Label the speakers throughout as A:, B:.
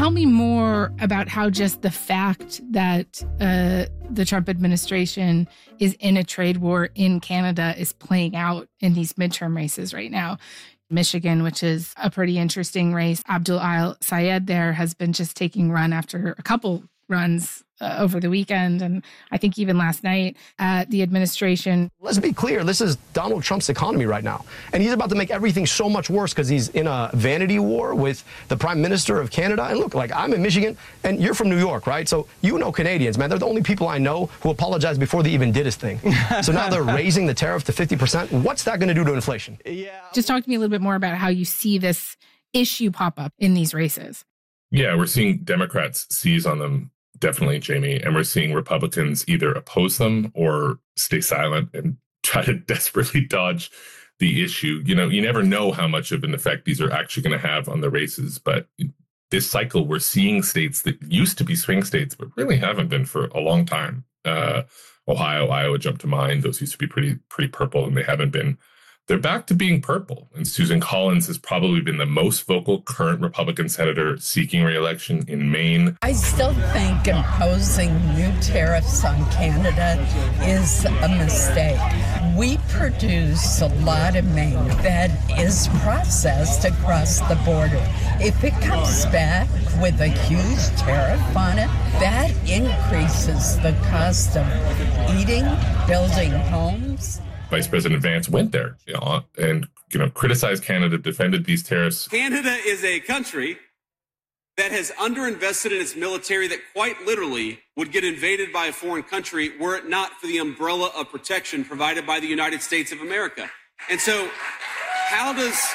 A: Tell me more about how just the fact that the Trump administration is in a trade war in Canada is playing out in these midterm races right now. Michigan, which is a pretty interesting race. Abdul Al-Sayed there has been just taking run after a couple runs over the weekend, and I think even last night, the administration.
B: Let's be clear, this is Donald Trump's economy right now. And he's about to make everything so much worse because he's in a vanity war with the Prime Minister of Canada. And look, like, I'm in Michigan, and you're from New York, right? So you know Canadians, man. They're the only people I know who apologized before they even did his thing. So now they're raising the tariff to 50%. What's that going to do to inflation?
A: Yeah. Just talk to me a little bit more about how you see this issue pop up in these races.
C: Yeah, we're seeing Democrats seize on them. Definitely, Jamie. And we're seeing Republicans either oppose them or stay silent and try to desperately dodge the issue. You know, you never know how much of an effect these are actually going to have on the races. But this cycle, we're seeing states that used to be swing states, but really haven't been for a long time. Ohio, Iowa jump to mind. Those used to be pretty purple, and they haven't been. They're back to being purple. And Susan Collins has probably been the most vocal current Republican senator seeking re-election in Maine.
D: I still think imposing new tariffs on Canada is a mistake. We produce a lot of Maine that is processed across the border. If it comes back with a huge tariff on it, that increases the cost of eating, building homes.
C: Vice President Vance went there, and criticized Canada, defended these tariffs.
E: Canada is a country that has underinvested in its military that quite literally would get invaded by a foreign country were it not for the umbrella of protection provided by the United States of America. And so how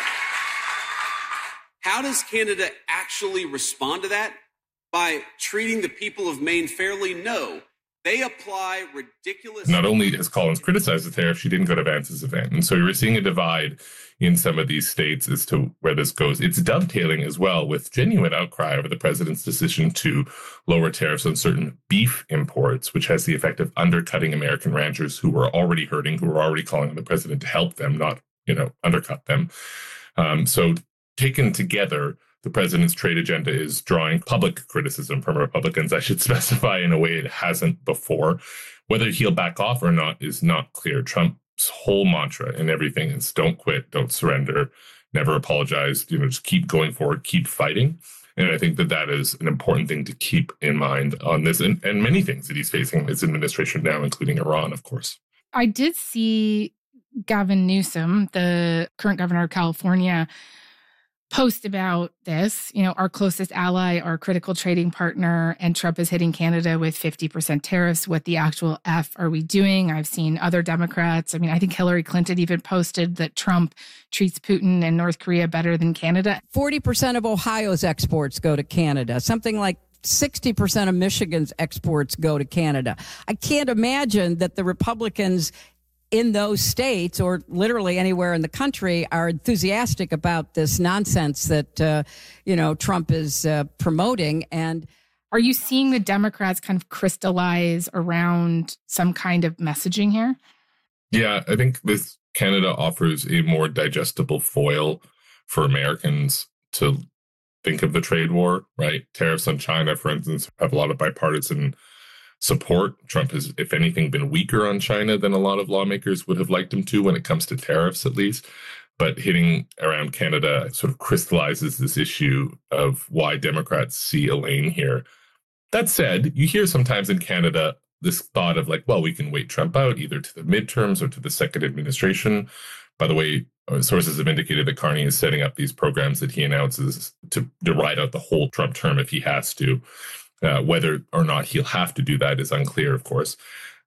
E: does Canada actually respond to that? By treating the people of Maine fairly? No. They apply ridiculous.
C: Not only has Collins criticized the tariff, she didn't go to Vance's event. And so you're seeing a divide in some of these states as to where this goes. It's dovetailing as well with genuine outcry over the president's decision to lower tariffs on certain beef imports, which has the effect of undercutting American ranchers who were already hurting, who were already calling on the president to help them, not, undercut them. So taken together, the president's trade agenda is drawing public criticism from Republicans. I should specify in a way it hasn't before. Whether he'll back off or not is not clear. Trump's whole mantra and everything is don't quit, don't surrender, never apologize, just keep going forward, keep fighting. And I think that is an important thing to keep in mind on this and many things that he's facing in his administration now, including Iran, of course.
A: I did see Gavin Newsom, the current governor of California, post about this, our closest ally, our critical trading partner, and Trump is hitting Canada with 50% tariffs. What the actual F are we doing? I've seen other Democrats. I think Hillary Clinton even posted that Trump treats Putin and North Korea better than Canada.
F: 40% of Ohio's exports go to Canada. Something like 60% of Michigan's exports go to Canada. I can't imagine that the Republicans in those states or literally anywhere in the country are enthusiastic about this nonsense that, Trump is promoting. And
A: are you seeing the Democrats kind of crystallize around some kind of messaging here?
C: Yeah, I think this Canada offers a more digestible foil for Americans to think of the trade war, right? Tariffs on China, for instance, have a lot of bipartisan support. Trump has, if anything, been weaker on China than a lot of lawmakers would have liked him to when it comes to tariffs, at least. But hitting around Canada sort of crystallizes this issue of why Democrats see a lane here. That said, you hear sometimes in Canada this thought of we can wait Trump out either to the midterms or to the second administration. By the way, sources have indicated that Carney is setting up these programs that he announces to ride out the whole Trump term if he has to. Whether or not he'll have to do that is unclear, of course.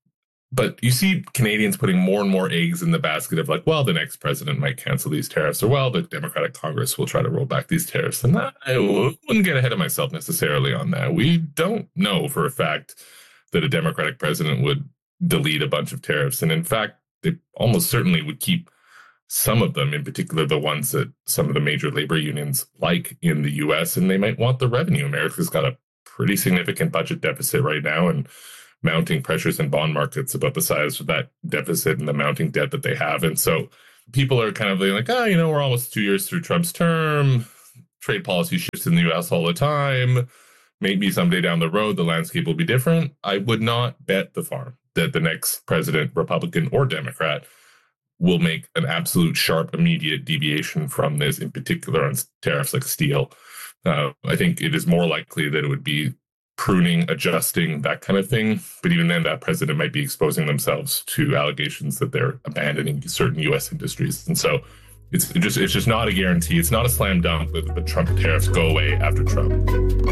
C: But you see Canadians putting more and more eggs in the basket of the next president might cancel these tariffs, or the Democratic Congress will try to roll back these tariffs. And I wouldn't get ahead of myself necessarily on that. We don't know for a fact that a Democratic president would delete a bunch of tariffs. And in fact, they almost certainly would keep some of them, in particular the ones that some of the major labor unions like in the U.S., and they might want the revenue. America's got a pretty significant budget deficit right now and mounting pressures in bond markets about the size of that deficit and the mounting debt that they have. And so people are kind of we're almost 2 years through Trump's term. Trade policy shifts ships in the U.S. all the time. Maybe someday down the road, the landscape will be different. I would not bet the farm that the next president, Republican or Democrat, will make an absolute sharp, immediate deviation from this, in particular on tariffs like steel. I think it is more likely that it would be pruning, adjusting, that kind of thing. But even then, that president might be exposing themselves to allegations that they're abandoning certain U.S. industries. And so it's just not a guarantee. It's not a slam dunk that the Trump tariffs go away after Trump.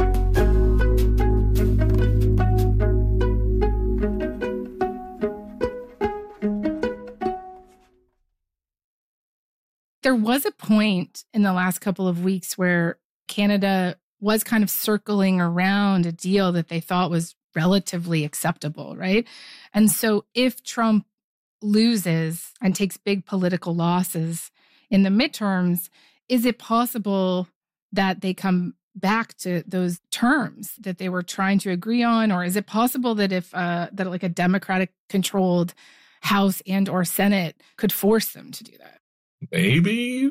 A: There was a point in the last couple of weeks where Canada was kind of circling around a deal that they thought was relatively acceptable, right? And so if Trump loses and takes big political losses in the midterms, is it possible that they come back to those terms that they were trying to agree on? Or is it possible that if that like a Democratic controlled House and or Senate could force them to do that?
C: Maybe,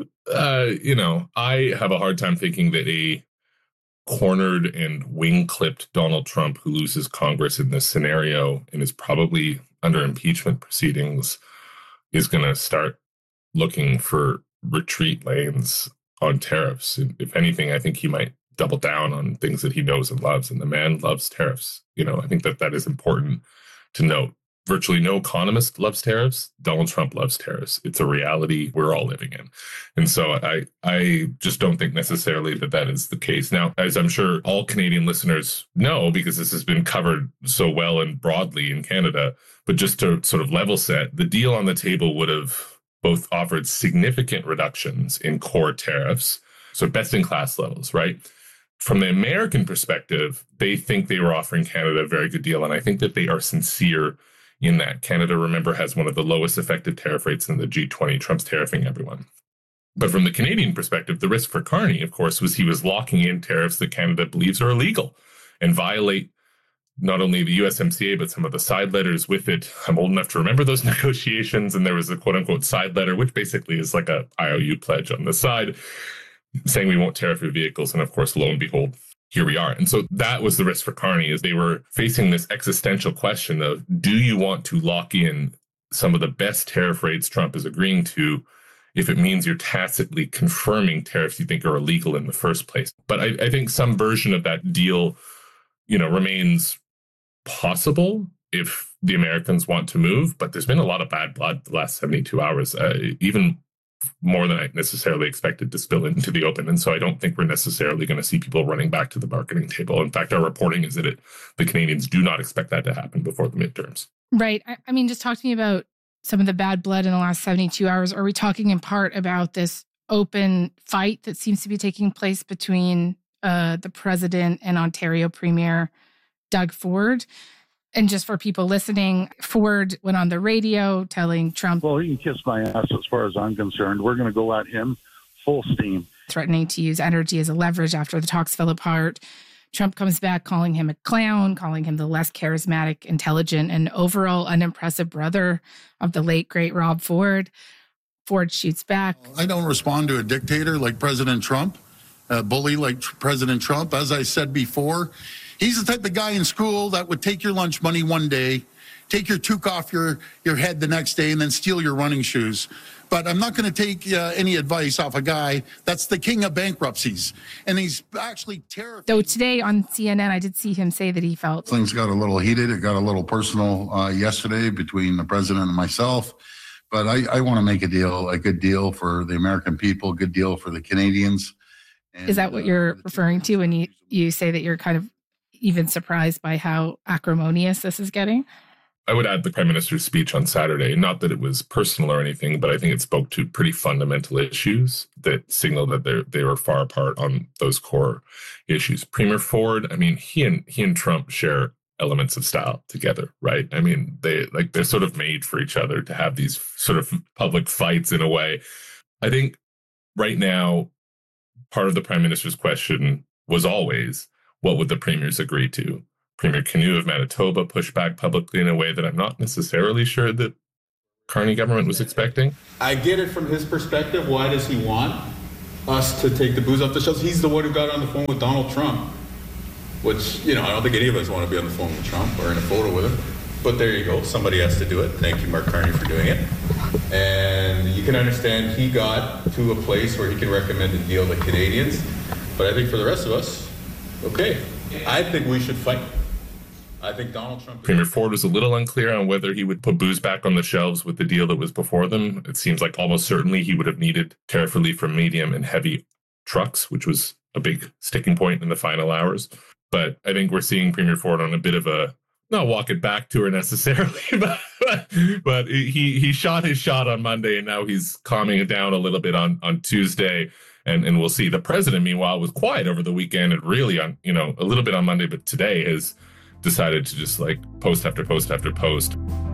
C: I have a hard time thinking that a cornered and wing-clipped Donald Trump who loses Congress in this scenario and is probably under impeachment proceedings is going to start looking for retreat lanes on tariffs. And if anything, I think he might double down on things that he knows and loves. And the man loves tariffs. I think that is important to note. Virtually no economist loves tariffs. Donald Trump loves tariffs. It's a reality we're all living in. And so I just don't think necessarily that is the case. Now, as I'm sure all Canadian listeners know, because this has been covered so well and broadly in Canada, but just to sort of level set, the deal on the table would have both offered significant reductions in core tariffs, so best in class levels, right? From the American perspective, they think they were offering Canada a very good deal. And I think that they are sincere in that. Canada, remember, has one of the lowest effective tariff rates in the G20. Trump's tariffing everyone. But from the Canadian perspective, the risk for Carney, of course, was he was locking in tariffs that Canada believes are illegal and violate not only the USMCA, but some of the side letters with it. I'm old enough to remember those negotiations, and there was a quote-unquote side letter, which basically is like a IOU pledge on the side, saying we won't tariff your vehicles. And of course, lo and behold, here we are. And so that was the risk for Carney, is they were facing this existential question of, do you want to lock in some of the best tariff rates Trump is agreeing to if it means you're tacitly confirming tariffs you think are illegal in the first place? But I think some version of that deal, remains possible if the Americans want to move. But there's been a lot of bad blood the last 72 hours, even more than I necessarily expected to spill into the open. And so I don't think we're necessarily going to see people running back to the bargaining table. In fact, our reporting is that the Canadians do not expect that to happen before the midterms.
A: Right. I mean, just talk to me about some of the bad blood in the last 72 hours. Are we talking in part about this open fight that seems to be taking place between the president and Ontario Premier Doug Ford? And just for people listening, Ford went on the radio telling Trump,
G: well, he can kiss my ass as far as I'm concerned. We're going to go at him full steam.
A: Threatening to use energy as a leverage after the talks fell apart. Trump comes back calling him a clown, calling him the less charismatic, intelligent, and overall unimpressive brother of the late, great Rob Ford. Ford shoots back.
H: I don't respond to a dictator like President Trump, a bully like President Trump. As I said before, he's the type of guy in school that would take your lunch money one day, take your toque off your head the next day, and then steal your running shoes. But I'm not going to take any advice off a guy that's the king of bankruptcies. And he's actually terrified.
A: Though today on CNN, I did see him say that he felt
H: things got a little heated. It got a little personal yesterday between the president and myself. But I want to make a good deal for the American people, a good deal for the Canadians. And,
A: is that what you're referring to when you say that you're kind of even surprised by how acrimonious this is getting?
C: I would add the Prime Minister's speech on Saturday, not that it was personal or anything, but I think it spoke to pretty fundamental issues that signal that they were far apart on those core issues. Premier Ford, I mean, he and Trump share elements of style together, right? I mean, they're sort of made for each other to have these sort of public fights in a way. I think right now, part of the Prime Minister's question was always, what would the premiers agree to? Premier Canoe of Manitoba pushed back publicly in a way that I'm not necessarily sure that Carney government was expecting.
I: I get it from his perspective. Why does he want us to take the booze off the shelves. He's the one who got on the phone with Donald Trump, which, I don't think any of us want to be on the phone with Trump or in a photo with him. But there you go. Somebody has to do it. Thank you, Mark Carney, for doing it. And you can understand he got to a place where he can recommend a deal to Canadians. But I think for the rest of us, okay, I think we should fight. I think Donald Trump...
C: Premier Ford was a little unclear on whether he would put booze back on the shelves with the deal that was before them. It seems like almost certainly he would have needed tariff relief for medium and heavy trucks, which was a big sticking point in the final hours. But I think we're seeing Premier Ford on a bit of a, not walk it back tour necessarily, but he shot his shot on Monday, and now he's calming it down a little bit on Tuesday. And we'll see. The president, meanwhile, was quiet over the weekend and really on, a little bit on Monday, but today has decided to just like post after post after post.